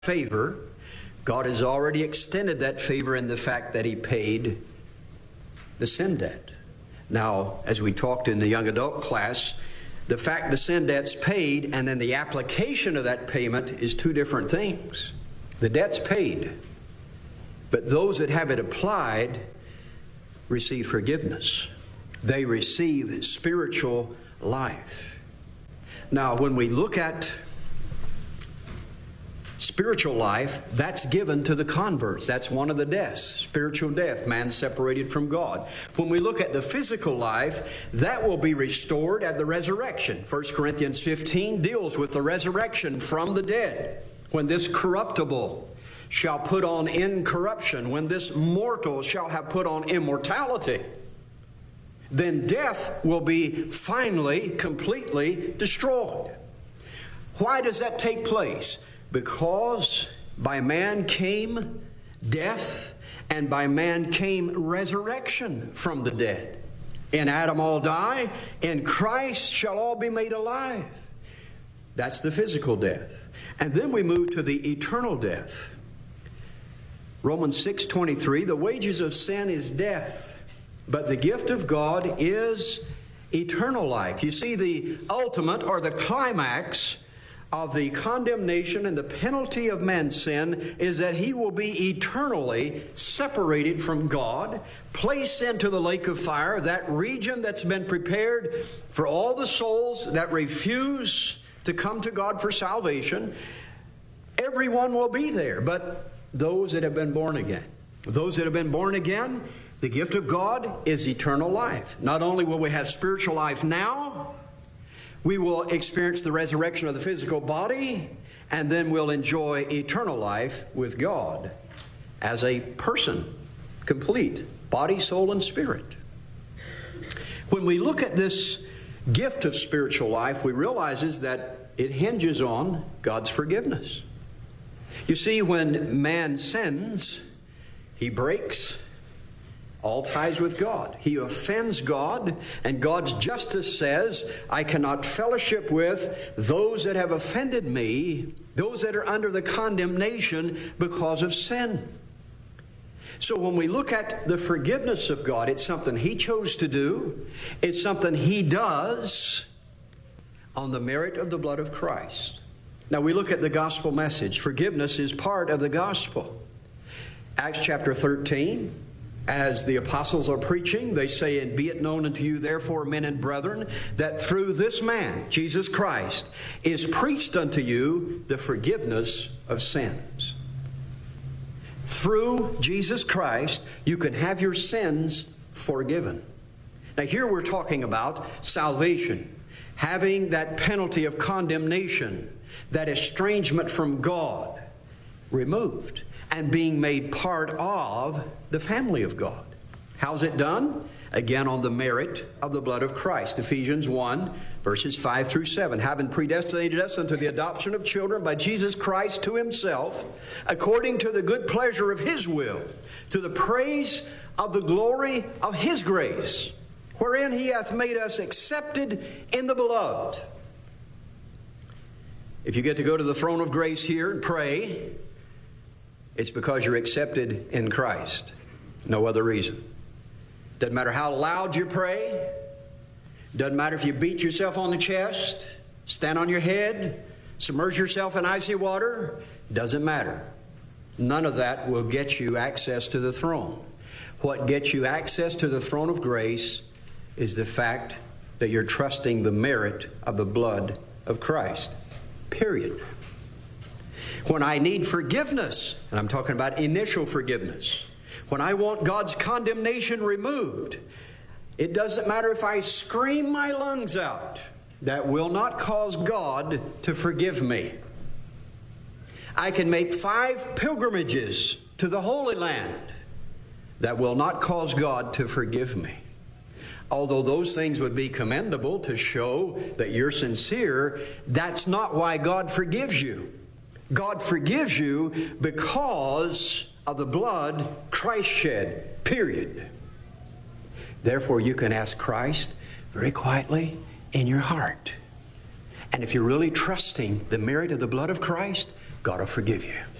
favor, God has already extended that favor in the fact that He paid the sin debt. Now, as we talked in the young adult class, the fact the sin debt's paid and then the application of that payment is two different things. The debt's paid, but those that have it applied receive forgiveness. They receive spiritual life. Now, when we look at spiritual life, that's given to the converts. That's one of the deaths. Spiritual death, man separated from God. When we look at the physical life, that will be restored at the resurrection. 1 Corinthians 15 deals with the resurrection from the dead. When this corruptible shall put on incorruption, when this mortal shall have put on immortality, then death will be finally, completely destroyed. Why does that take place? Because by man came death, and by man came resurrection from the dead. In Adam all die, in Christ shall all be made alive. That's the physical death. And then we move to the eternal death. Romans 6:23, the wages of sin is death, but the gift of God is eternal life. You see, the ultimate or the climax of the condemnation and the penalty of man's sin is that he will be eternally separated from God, placed into the lake of fire, that region that's been prepared for all the souls that refuse to come to God for salvation. Everyone will be there, but those that have been born again. Those that have been born again, the gift of God is eternal life. Not only will we have spiritual life now, we will experience the resurrection of the physical body, and then we'll enjoy eternal life with God as a person, complete, body, soul, and spirit. When we look at this gift of spiritual life, we realize that it hinges on God's forgiveness. You see, when man sins, he breaks all ties with God. He offends God, and God's justice says, I cannot fellowship with those that have offended me, those that are under the condemnation because of sin. So when we look at the forgiveness of God, it's something He chose to do. It's something He does on the merit of the blood of Christ. Now we look at the gospel message. Forgiveness is part of the gospel. Acts chapter 13, as the apostles are preaching, they say, and be it known unto you, therefore, men and brethren, that through this man, Jesus Christ, is preached unto you the forgiveness of sins. Through Jesus Christ, you can have your sins forgiven. Now here we're talking about salvation, having that penalty of condemnation, that estrangement from God removed, and being made part of the family of God. How's it done? Again, on the merit of the blood of Christ. Ephesians 1, verses 5 through 7. Having predestinated us unto the adoption of children by Jesus Christ to Himself, according to the good pleasure of His will, to the praise of the glory of His grace, wherein He hath made us accepted in the beloved. If you get to go to the throne of grace here and pray, it's because you're accepted in Christ. No other reason. Doesn't matter how loud you pray. Doesn't matter if you beat yourself on the chest, stand on your head, submerge yourself in icy water. Doesn't matter. None of that will get you access to the throne. What gets you access to the throne of grace is the fact that you're trusting the merit of the blood of Christ. Period. When I need forgiveness, and I'm talking about initial forgiveness, when I want God's condemnation removed, it doesn't matter if I scream my lungs out. That will not cause God to forgive me. I can make 5 pilgrimages to the Holy Land. That will not cause God to forgive me. Although those things would be commendable to show that you're sincere, that's not why God forgives you. God forgives you because of the blood Christ shed, period. Therefore, you can ask Christ very quietly in your heart. And if you're really trusting the merit of the blood of Christ, God will forgive you.